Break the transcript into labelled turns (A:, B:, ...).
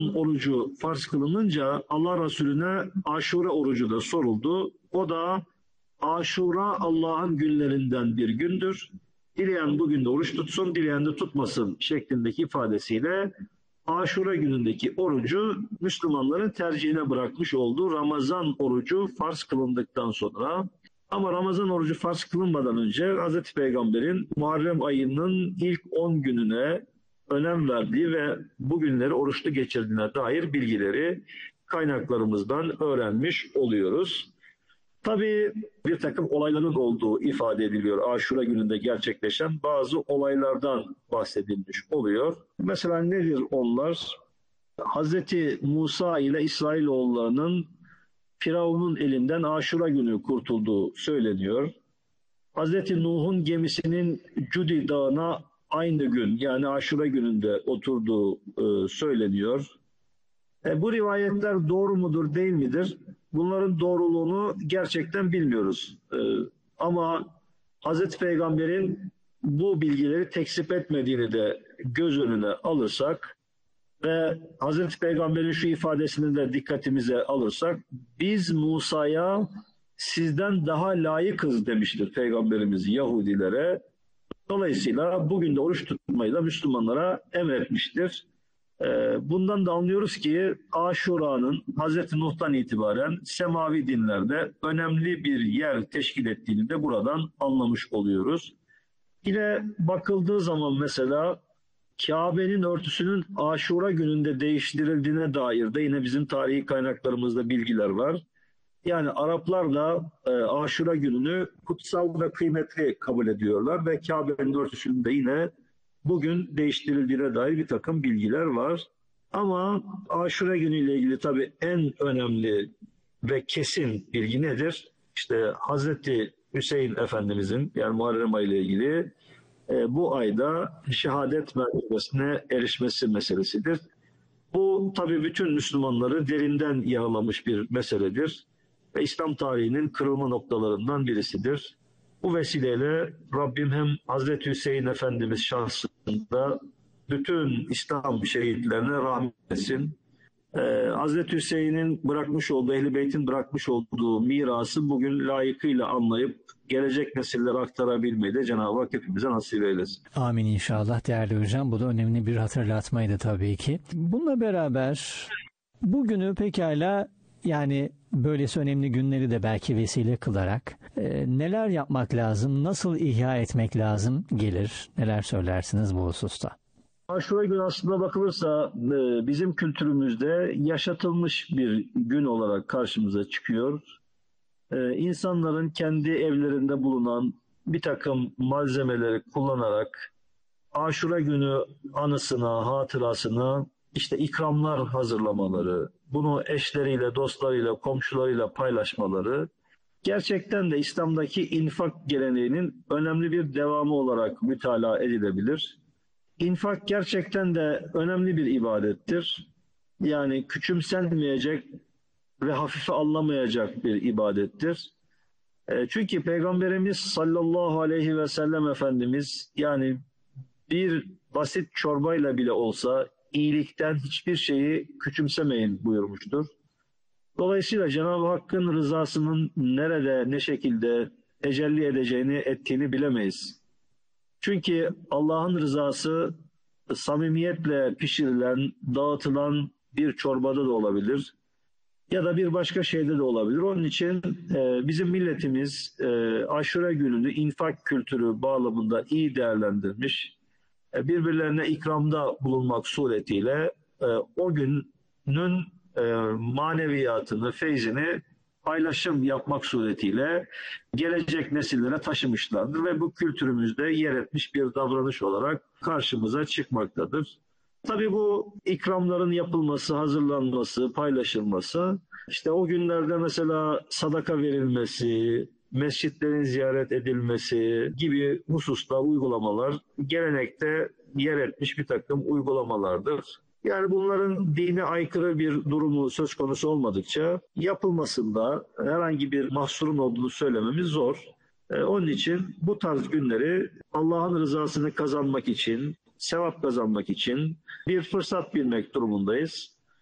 A: orucu farz kılınınca Allah Resulüne Aşure orucu da soruldu. O da Aşura Allah'ın günlerinden bir gündür. Dileyen bugün de oruç tutsun, dileyen de tutmasın şeklindeki ifadesiyle Aşura günündeki orucu Müslümanların tercihine bırakmış olduğu Ramazan orucu farz kılındıktan sonra. Ama Ramazan orucu farz kılınmadan önce Hz. Peygamber'in Muharrem ayının ilk 10 gününe önem verdiği ve bu günleri oruçlu geçirdiğine dair bilgileri kaynaklarımızdan öğrenmiş oluyoruz. Tabii bir takım olayların olduğu ifade ediliyor. Aşura gününde gerçekleşen bazı olaylardan bahsedilmiş oluyor. Mesela nedir onlar? Hazreti Musa ile İsrailoğullarının Firavun'un elinden Aşura günü kurtulduğu söyleniyor. Hazreti Nuh'un gemisinin Cudi Dağı'na aynı gün yani Aşura gününde oturduğu söyleniyor. Bu rivayetler doğru mudur değil midir? Bunların doğruluğunu gerçekten bilmiyoruz. Ama Hazreti Peygamber'in bu bilgileri tekzip etmediğini de göz önüne alırsak ve Hazreti Peygamber'in şu ifadesini de dikkatimize alırsak, biz Musa'ya sizden daha layıkız demiştir Peygamberimiz Yahudilere. Dolayısıyla bugün de oruç tutmayı da Müslümanlara emretmiştir. Bundan da anlıyoruz ki Aşura'nın Hz. Nuh'tan itibaren semavi dinlerde önemli bir yer teşkil ettiğini de buradan anlamış oluyoruz. Yine bakıldığı zaman mesela Kabe'nin örtüsünün Aşura gününde değiştirildiğine dair de yine bizim tarihi kaynaklarımızda bilgiler var. Yani Araplar da Aşura gününü kutsal ve kıymetli kabul ediyorlar ve Kabe'nin örtüsünde yine bugün değiştirildiğine dair bir takım bilgiler var. Ama Aşure günüyle ilgili tabii en önemli ve kesin bilgi nedir? İşte Hazreti Hüseyin Efendimizin yani Muharrem ayı ile ilgili bu ayda şehadet mertebesine erişmesi meselesidir. Bu tabii bütün Müslümanları derinden yaralamış bir meseledir ve İslam tarihinin kırılma noktalarından birisidir. Bu vesileyle Rabbim hem Hazreti Hüseyin Efendimiz şahsında bütün İslam şehitlerine rahmet etsin. Hazreti Hüseyin'in bırakmış olduğu, Ehl-i Beyt'in bırakmış olduğu mirası bugün layıkıyla anlayıp gelecek nesillere aktarabilmeyi de Cenab-ı Hak hepimize nasip eylesin.
B: Amin inşallah değerli hocam. Bu da önemli bir hatırlatmaydı tabii ki. Bununla beraber bugünü pekala yani böylesi önemli günleri de belki vesile kılarak neler yapmak lazım, nasıl ihya etmek lazım gelir? Neler söylersiniz bu hususta?
A: Aşure günü aslında bakılırsa bizim kültürümüzde yaşatılmış bir gün olarak karşımıza çıkıyor. İnsanların kendi evlerinde bulunan bir takım malzemeleri kullanarak Aşure günü anısına, hatırasına işte ikramlar hazırlamaları, bunu eşleriyle, dostlarıyla, komşularıyla paylaşmaları gerçekten de İslam'daki infak geleneğinin önemli bir devamı olarak mütalaa edilebilir. İnfak gerçekten de önemli bir ibadettir. Yani küçümsenmeyecek ve hafife alınamayacak bir ibadettir. Çünkü Peygamberimiz sallallahu aleyhi ve sellem Efendimiz yani bir basit çorbayla bile olsa iyilikten hiçbir şeyi küçümsemeyin buyurmuştur. Dolayısıyla Cenab-ı Hakk'ın rızasının nerede, ne şekilde tecelli edeceğini, ettiğini bilemeyiz. Çünkü Allah'ın rızası samimiyetle pişirilen, dağıtılan bir çorbada da olabilir ya da bir başka şeyde de olabilir. Onun için bizim milletimiz Aşure gününü infak kültürü bağlamında iyi değerlendirmiş, birbirlerine ikramda bulunmak suretiyle o günün maneviyatını, feyzini paylaşım yapmak suretiyle gelecek nesillere taşımışlardır ve bu kültürümüzde yer etmiş bir davranış olarak karşımıza çıkmaktadır. Tabii bu ikramların yapılması, hazırlanması, paylaşılması, işte o günlerde mesela sadaka verilmesi, mescitlerin ziyaret edilmesi gibi hususta uygulamalar gelenekte yer etmiş bir takım uygulamalardır. Yani bunların dine aykırı bir durumu söz konusu olmadıkça yapılmasında herhangi bir mahsurun olduğunu söylememiz zor. Onun için bu tarz günleri Allah'ın rızasını kazanmak için, sevap kazanmak için bir fırsat bilmek durumundayız.